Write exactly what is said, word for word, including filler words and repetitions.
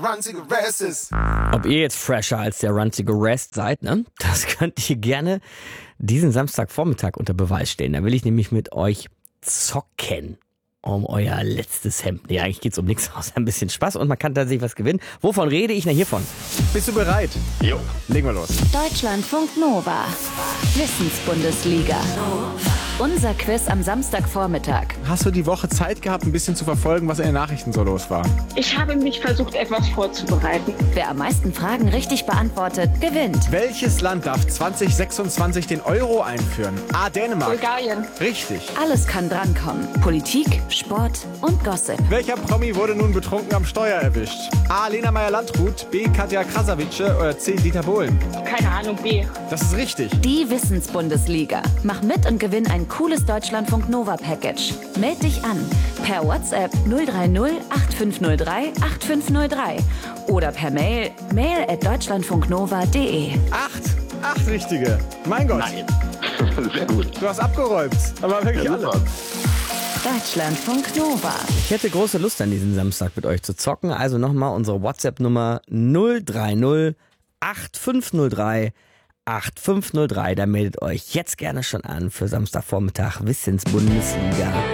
Ranzige Restes. Ob ihr jetzt fresher als der ranzige Rest seid, ne? Das könnt ihr gerne diesen Samstagvormittag unter Beweis stellen. Da will ich nämlich mit euch zocken um euer letztes Hemd. Nee, eigentlich geht's um nichts außer ein bisschen Spaß und man kann tatsächlich was gewinnen. Wovon rede ich? Na, hiervon. Bist du bereit? Jo. Legen wir los. Deutschlandfunk Nova. Wissensbundesliga. Unser Quiz am Samstagvormittag. Hast du die Woche Zeit gehabt, ein bisschen zu verfolgen, was in den Nachrichten so los war? Ich habe mich versucht, etwas vorzubereiten. Wer am meisten Fragen richtig beantwortet, gewinnt. Welches Land darf zwanzig sechsundzwanzig den Euro einführen? A. Dänemark. Bulgarien. Richtig. Alles kann drankommen. Politik, Sport und Gossip. Welcher Promi wurde nun betrunken am Steuer erwischt? A. Lena Meyer-Landrut, B. Katja Krasavice oder C. Dieter Bohlen? Keine Ahnung, B. Das ist richtig. Die Wissensbundesliga. Mach mit und gewinn ein cooles Deutschlandfunk Nova Package. Meld dich an per WhatsApp null drei null acht fünf null drei acht fünf null drei oder per Mail mail at deutschlandfunknova punkt de. Acht. Acht richtige. Mein Gott. Nein. Sehr gut. Du hast abgeräumt. Aber wirklich Ja, alle. super. Deutschlandfunk Nova. Ich hätte große Lust an diesem Samstag mit euch zu zocken. Also nochmal unsere WhatsApp-Nummer null drei null acht fünf null drei acht fünf null drei. Da meldet euch jetzt gerne schon an für Samstagvormittag Wissensbundesliga.